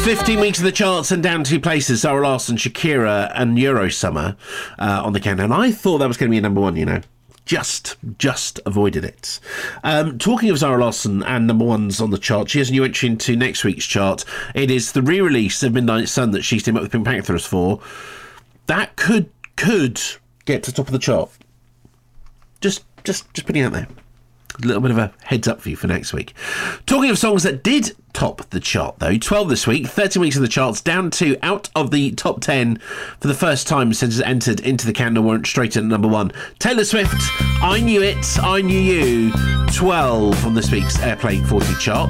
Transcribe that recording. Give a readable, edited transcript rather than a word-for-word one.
15 weeks of the charts and down 2 places. Zara Larsson, Shakira and Eurosummer on the countdown. I thought that was going to be a number one, you know. Just avoided it. Talking of Zara Larsson and number ones on the chart, she has a new entry into next week's chart. It is the re-release of Midnight Sun that she's teamed up with Pink Panthers for. That could get to the top of the chart. Just putting it out there. A little bit of a heads up for you for next week. Talking of songs that did top the chart, though, 12 this week, 13 weeks of the charts, down to out of the top 10 for the first time since it entered into the countdown, warrant straight at number one. Taylor Swift, I Knew It, I Knew You, 12 on this week's Airplay 40 chart.